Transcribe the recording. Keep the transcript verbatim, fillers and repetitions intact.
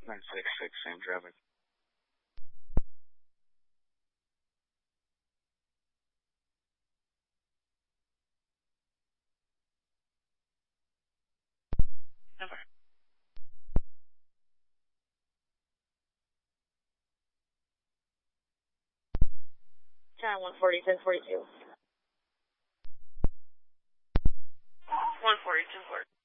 nine six six, same traffic. Number. Channel one forty, ten forty-two. one forty, ten forty.